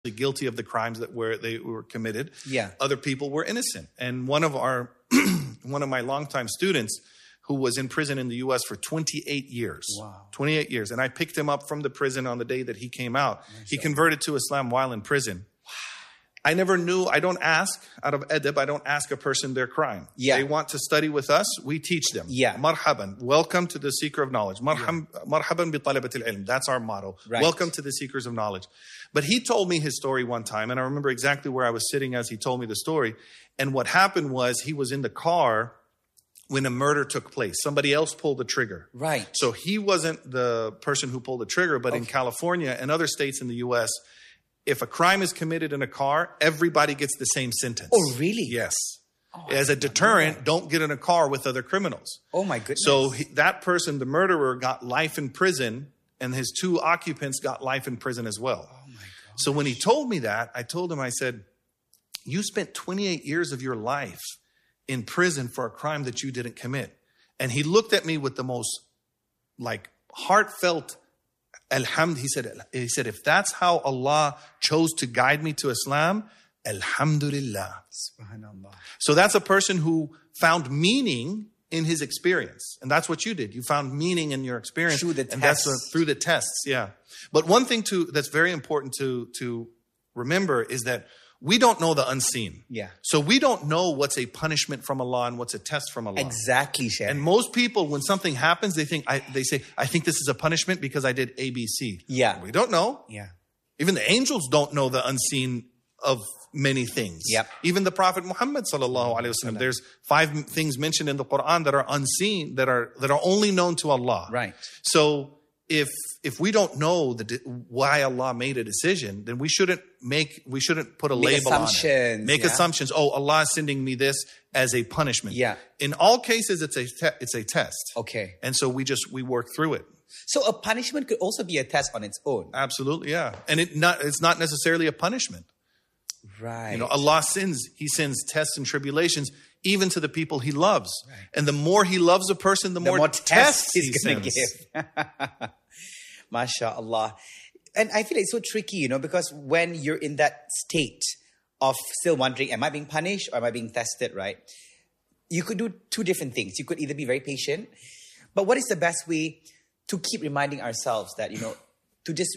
guilty of the crimes that they were committed. Yeah. Other people were innocent. And one of my longtime students who was in prison in the U.S. for 28 years. Wow. 28 years. And I picked him up from the prison on the day that he came out. He converted to Islam while in prison. I never knew, I don't ask, out of adab, I don't ask a person their crime. Yeah. They want to study with us, we teach them. Yeah. Marhaban, welcome to the seeker of knowledge. Marhaban bi talabat al-ilm. That's our motto. Right. Welcome to the seekers of knowledge. But he told me his story one time, and I remember exactly where I was sitting as he told me the story. And what happened was he was in the car when a murder took place. Somebody else pulled the trigger. Right. So he wasn't the person who pulled the trigger, but in California and other states in the U.S., if a crime is committed in a car, everybody gets the same sentence. Oh, really? Yes. As a deterrent, don't get in a car with other criminals. Oh, my goodness. So that person, the murderer, got life in prison, and his two occupants got life in prison as well. Oh, my God. So when he told me that, I told him, I said, you spent 28 years of your life in prison for a crime that you didn't commit. And he looked at me with the most heartfelt alhamd. He said, if that's how Allah chose to guide me to Islam, alhamdulillah. Subhanallah. So that's a person who found meaning in his experience. And that's what you did. You found meaning in your experience. Through the and tests. that's through the tests, yeah. But one thing that's very important to remember is that we don't know the unseen. Yeah. So we don't know what's a punishment from Allah and what's a test from Allah. Exactly, Sheikh. And most people, when something happens, they say, I think this is a punishment because I did A, B, C. Yeah. We don't know. Yeah. Even the angels don't know the unseen of many things. Yep. Even the Prophet Muhammad sallallahu alaihi wasallam. There's 5 things mentioned in the Quran that are unseen, that are only known to Allah. Right. So if we don't know why Allah made a decision, then we shouldn't put a label on it. Make assumptions. Oh, Allah is sending me this as a punishment. Yeah. In all cases, it's a test. Okay. And so we work through it. So a punishment could also be a test on its own. Absolutely, yeah. And it's not necessarily a punishment. Right. You know, Allah He sends tests and tribulations even to the people He loves. Right. And the more He loves a person, the more tests He's going to sends. give. MashaAllah. And I feel it's so tricky, because when you're in that state of still wondering, am I being punished or am I being tested, right? You could do 2 different things. You could either be very patient, but what is the best way to keep reminding ourselves that, to just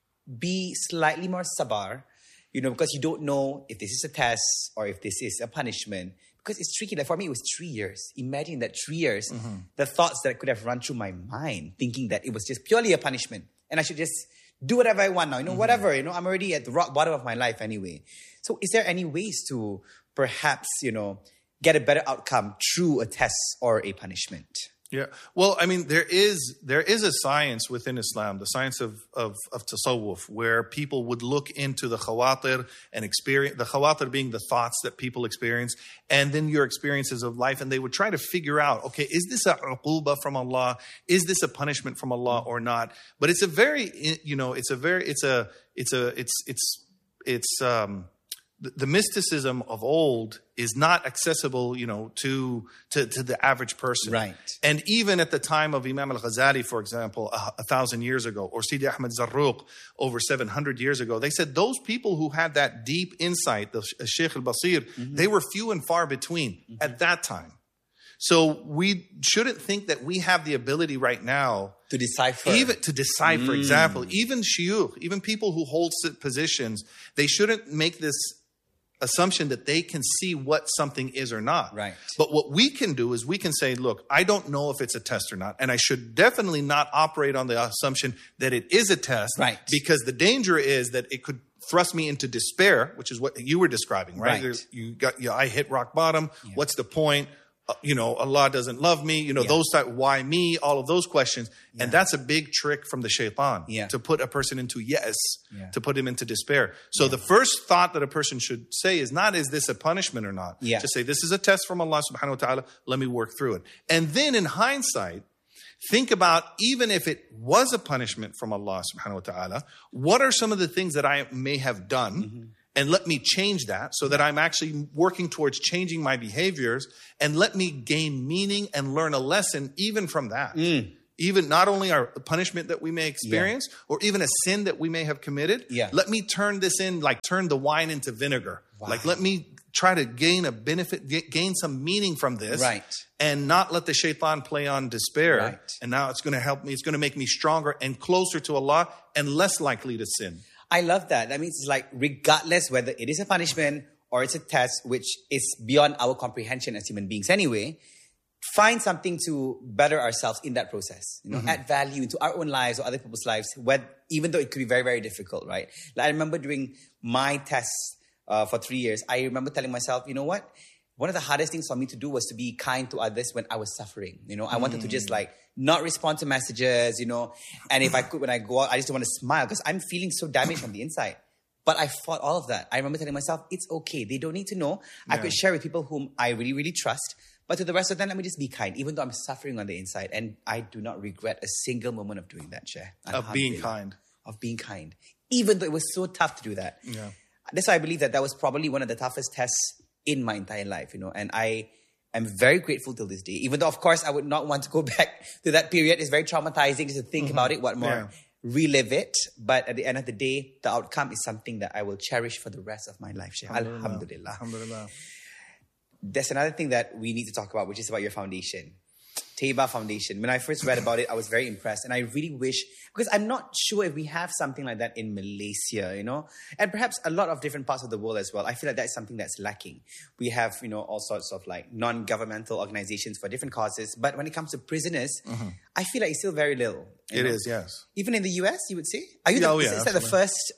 be slightly more sabar, because you don't know if this is a test or if this is a punishment. Because it's tricky. Like for me, it was 3 years. Imagine that 3 years, the thoughts that could have run through my mind, thinking that it was just purely a punishment and I should just do whatever I want now. Whatever. I'm already at the rock bottom of my life anyway. So is there any ways to perhaps, get a better outcome through a test or a punishment? Yeah. Well, I mean, there is a science within Islam, the science of tasawwuf, where people would look into the khawatir and experience, the khawatir being the thoughts that people experience, and then your experiences of life, and they would try to figure out, okay, is this a uquba from Allah? Is this a punishment from Allah or not? But it's a very, the mysticism of old is not accessible, to the average person. Right. And even at the time of Imam al-Ghazali, for example, 1,000 years ago, or Sidi Ahmed Zarruq over 700 years ago, they said those people who had that deep insight, the Sheikh al-Basir, they were few and far between at that time. So we shouldn't think that we have the ability right now to decipher. Example, even shuyukh, even people who hold positions, they shouldn't make this assumption that they can see what something is or not. Right. But what we can do is we can say, look, I don't know if it's a test or not. And I should definitely not operate on the assumption that it is a test. Right. Because the danger is that it could thrust me into despair, which is what you were describing, right? I hit rock bottom. Yeah. What's the point? Allah doesn't love me, those type, why me, all of those questions. Yeah. And that's a big trick from the shaitan to put a person into to put him into despair. So the first thought that a person should say is not, is this a punishment or not? Yeah. Just say, this is a test from Allah subhanahu wa ta'ala. Let me work through it. And then in hindsight, think about, even if it was a punishment from Allah subhanahu wa ta'ala, what are some of the things that I may have done? And let me change that so that I'm actually working towards changing my behaviors, and let me gain meaning and learn a lesson even from that. even not only our punishment that we may experience, or even a sin that we may have committed. Let me turn this in, like turn the wine into vinegar. Wow. Like, let me try to gain a benefit, gain some meaning from this, and not let the shaitan play on despair. And now it's going to help me. It's going to make me stronger and closer to Allah and less likely to sin. I love that. That means it's like, regardless whether it is a punishment or it's a test, which is beyond our comprehension as human beings anyway, find something to better ourselves in that process. Add value into our own lives or other people's lives, even though it could be very, very difficult, right? Like, I remember during my tests for 3 years, I remember telling myself, you know what? One of the hardest things for me to do was to be kind to others when I was suffering. I wanted to just like not respond to messages, and if I could, when I go out, I just want to smile because I'm feeling so damaged from the inside. But I fought all of that. I remember telling myself, it's okay. They don't need to know. I could share with people whom I really, really trust. But to the rest of them, let me just be kind, even though I'm suffering on the inside. And I do not regret a single moment of doing that, Share. Of being kind. Of being kind. Even though it was so tough to do that. Yeah. That's why I believe that was probably one of the toughest tests in my entire life, And I am very grateful till this day. Even though, of course, I would not want to go back to that period. It's very traumatizing just to think about it. What more? Relive it. But at the end of the day, the outcome is something that I will cherish for the rest of my life, Share. Alhamdulillah. Alhamdulillah. There's another thing that we need to talk about, which is about your foundation. Taiba Foundation. When I first read about it, I was very impressed. And I really wish, because I'm not sure if we have something like that in Malaysia, and perhaps a lot of different parts of the world as well. I feel like that's something that's lacking. We have, all sorts of like non-governmental organizations for different causes. But when it comes to prisoners, I feel like it's still very little. It is, yes. Even in the US, you would say? Is that the first...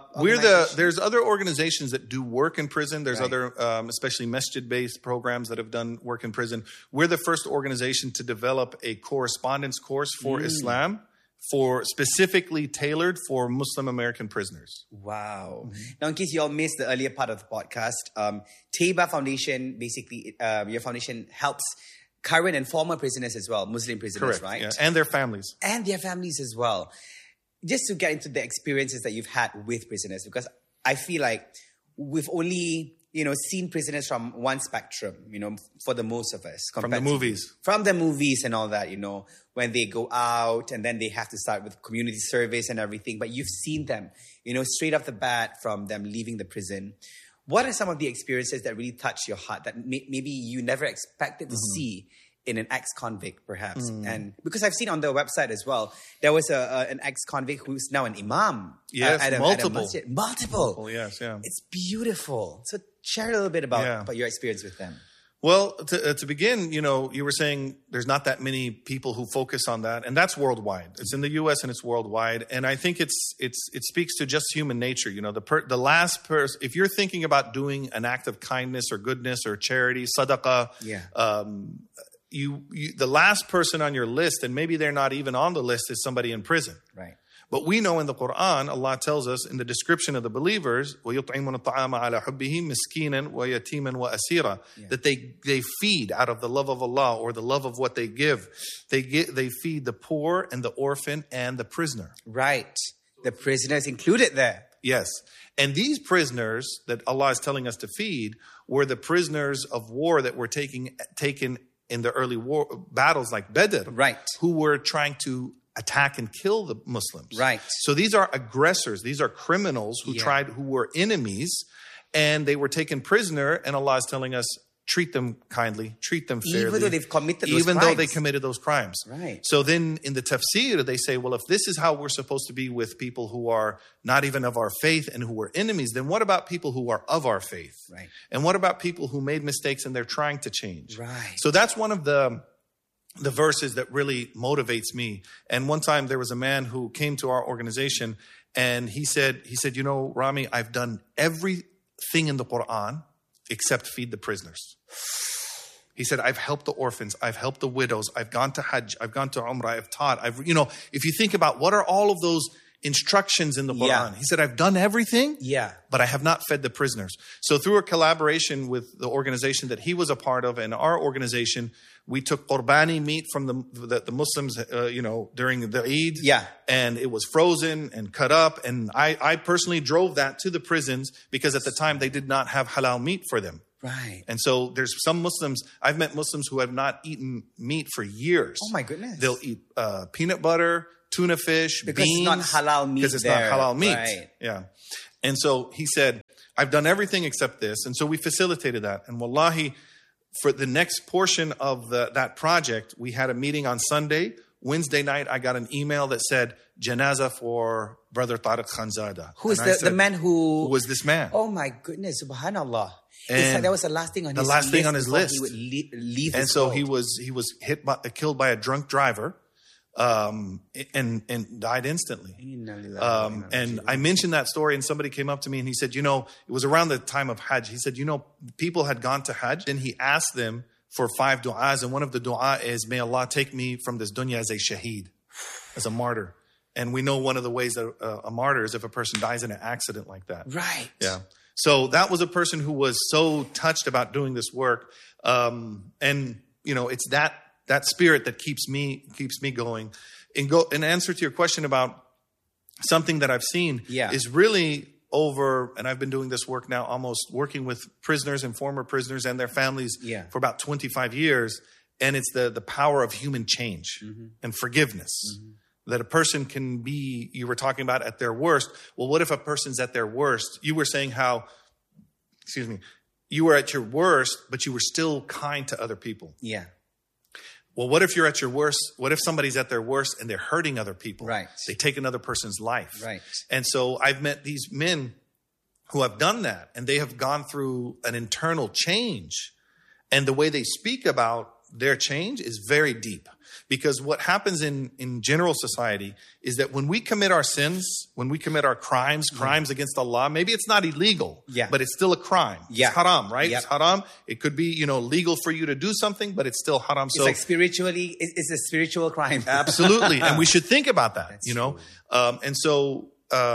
There's other organizations that do work in prison. There's other, especially masjid-based programs that have done work in prison. We're the first organization to develop a correspondence course for Islam, specifically tailored for Muslim American prisoners. Wow. Now, in case you all missed the earlier part of the podcast, Taiba Foundation, basically, your foundation helps current and former prisoners as well, Muslim prisoners, right? Yeah. And their families. And their families as well. Just to get into the experiences that you've had with prisoners, because I feel like we've only, seen prisoners from one spectrum, for the most of us. From the movies. From the movies and all that, when they go out and then they have to start with community service and everything. But you've seen them, straight off the bat from them leaving the prison. What are some of the experiences that really touched your heart that maybe you never expected to see in an ex-convict, perhaps? And because I've seen on their website as well, there was an ex-convict who's now an imam. Yes, multiple. Multiple. Yes, yeah. It's beautiful. So share a little bit about your experience with them. Well, to begin, you were saying there's not that many people who focus on that, and that's worldwide. It's in the U.S. and it's worldwide, and I think it speaks to just human nature. The last person, if you're thinking about doing an act of kindness or goodness or charity, sadaqah, the last person on your list, and maybe they're not even on the list, is somebody in prison. Right. But we know in the Quran, Allah tells us in the description of the believers, وَيُطْعِمُونَ الطَّعَامَ عَلَى حُبِّهِ مِسْكِينًا وَيَتِيمًا وَأَسِيرًا, that they feed out of the love of Allah or the love of what they give. They feed the poor and the orphan and the prisoner. Right. The prisoners included there. Yes. And these prisoners that Allah is telling us to feed were the prisoners of war that were taken in the early war battles like Badr, right, who were trying to attack and kill the Muslims. Right. So these are aggressors. These are criminals who were enemies, and they were taken prisoner. And Allah is telling us, treat them kindly, treat them fairly. Even though they've committed those crimes. Even though they committed those crimes. Right. So then in the tafsir, they say, well, if this is how we're supposed to be with people who are not even of our faith and who are enemies, then what about people who are of our faith? Right. And what about people who made mistakes and they're trying to change? Right. So that's one of the verses that really motivates me. And one time there was a man who came to our organization and he said, Rami, I've done everything in the Quran except feed the prisoners. He said, I've helped the orphans. I've helped the widows. I've gone to Hajj. I've gone to Umrah. I've taught. If you think about what are all of those instructions in the Quran, he said, I've done everything, but I have not fed the prisoners. So through a collaboration with the organization that he was a part of and our organization, we took qurbani meat from the Muslims, during the Eid. Yeah. And it was frozen and cut up. And I personally drove that to the prisons because at the time they did not have halal meat for them. Right. And so there's some Muslims, I've met Muslims who have not eaten meat for years. Oh my goodness. They'll eat peanut butter, tuna fish, because beans. it's not halal meat. Because it's not halal meat. Right. Yeah. And so he said, I've done everything except this. And so we facilitated that. And wallahi, for the next portion of that project, we had a meeting on Sunday. Wednesday night, I got an email that said, Janaza for Brother Tariq Khanzada. Who is the man who... Who was this man? Oh my goodness, subhanallah. And it's like that was the last thing on his list. The last thing on his list. He would leave and this so world. he was killed by a drunk driver, and died instantly. And I mentioned that story, and somebody came up to me and he said, it was around the time of Hajj. He said, people had gone to Hajj, and he asked them for 5 du'as, and one of the du'a is, may Allah take me from this dunya as a shaheed, as a martyr. And we know one of the ways that a martyr is if a person dies in an accident like that. Right. Yeah. So that was a person who was so touched about doing this work. It's that spirit that keeps me going. In answer to your question about something that I've seen is really over, and I've been doing this work now, almost working with prisoners and former prisoners and their families for about 25 years. And it's the power of human change and forgiveness. That a person can be, you were talking about at their worst. Well, what if a person's at their worst? You were saying you were at your worst, but you were still kind to other people. Yeah. Well, what if you're at your worst? What if somebody's at their worst and they're hurting other people? Right. They take another person's life. Right. And so I've met these men who have done that, and they have gone through an internal change. And the way they speak about their change is very deep. Because what happens in general society is that when we commit our sins, when we commit our crimes against Allah, maybe it's not illegal, but it's still a crime. Yeah. It's haram, right? Yep. It's haram. It could be, legal for you to do something, but it's still haram. It's like spiritually, it's a spiritual crime. Absolutely. And we should think about that, That's true.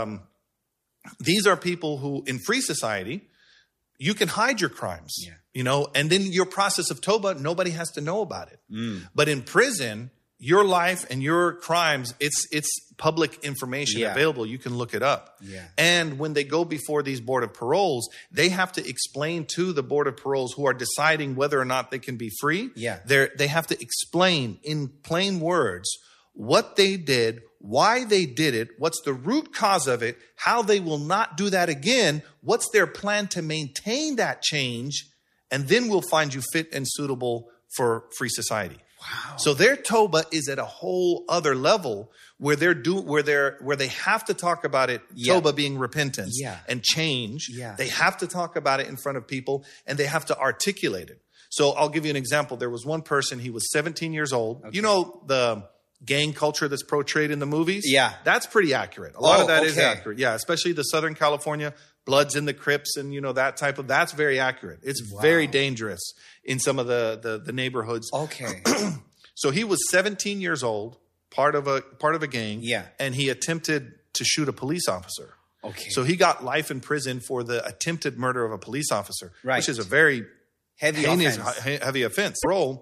These are people who, in free society, you can hide your crimes, and then your process of Tawbah, nobody has to know about it. But in prison, your life and your crimes, it's public information available. You can look it up. Yeah. And when they go before these board of paroles, they have to explain to the board of paroles who are deciding whether or not they can be free. Yeah. They have to explain in plain words what they did, why they did it, what's the root cause of it, how they will not do that again, what's their plan to maintain that change, and then we'll find you fit and suitable for free society. Wow. So their Tawbah is at a whole other level where they have to talk about it, Tawbah being repentance and change. Yeah. They have to talk about it in front of people, and they have to articulate it. So I'll give you an example. There was one person, he was 17 years old. Okay. The gang culture that's portrayed in the movies? Yeah. That's pretty accurate. A lot of that is accurate. Yeah, especially the Southern California Bloods and the Crips and, that's very accurate. It's very dangerous in some of the neighborhoods. Okay. So he was 17 years old, part of a gang. Yeah. And he attempted to shoot a police officer. Okay. So he got life in prison for the attempted murder of a police officer, which is a very heavy offense.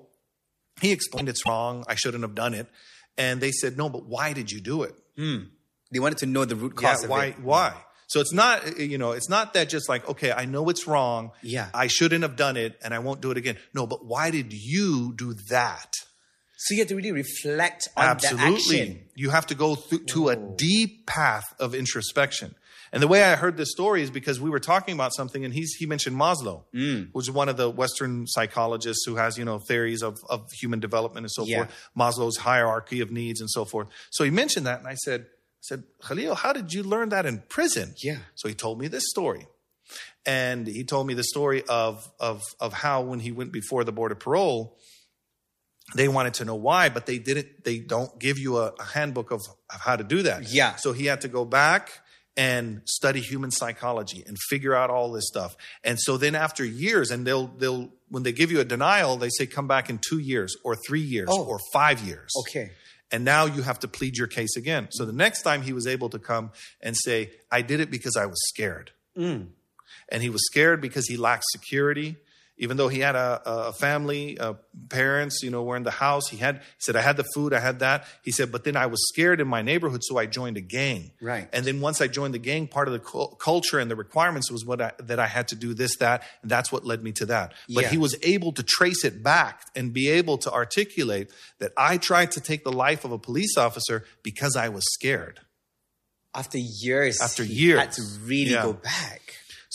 He explained it's wrong. I shouldn't have done it. And they said, no, but why did you do it? They wanted to know the root cause of it. Why? So it's not, it's not that just like, okay, I know it's wrong. Yeah. I shouldn't have done it and I won't do it again. No, but why did you do that? So you have to really reflect on the action. You have to go to a deep path of introspection. And the way I heard this story is because we were talking about something, and he mentioned Maslow, who's one of the Western psychologists who has, theories of human development and so forth, Maslow's hierarchy of needs and so forth. So he mentioned that, and I said, Khalil, how did you learn that in prison? Yeah. So he told me this story. And he told me the story of how when he went before the board of parole, they wanted to know why, but they don't give you a handbook of how to do that. Yeah. So he had to go back and study human psychology and figure out all this stuff. And so then after years, and they'll when they give you a denial, they say come back in 2 years or 3 years or 5 years. Okay. And now you have to plead your case again. So the next time he was able to come and say, I did it because I was scared. And he was scared because he lacked security. even though he had a family, parents, were in the house. He said, I had the food, I had that. He said, but then I was scared in my neighborhood, so I joined a gang. Right. And then once I joined the gang, part of the culture and the requirements was that I had to do this, that, and that's what led me to that. But he was able to trace it back and be able to articulate that I tried to take the life of a police officer because I was scared. After years. After years. Had to really go back.